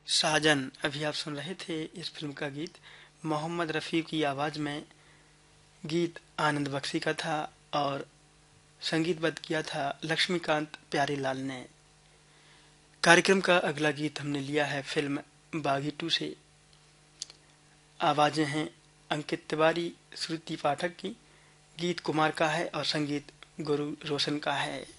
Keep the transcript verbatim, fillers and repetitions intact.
साजन अभी आप सुन रहे थे इस फिल्म का गीत मोहम्मद रफ़ी की आवाज़ में। गीत आनंद बख्शी का था और संगीतबद्ध किया था लक्ष्मीकांत प्यारेलाल ने। कार्यक्रम का अगला गीत हमने लिया है फिल्म बागी टू से। आवाज़ें हैं अंकित तिवारी, श्रुति पाठक की। गीत कुमार का है और संगीत गुरु रोशन का है।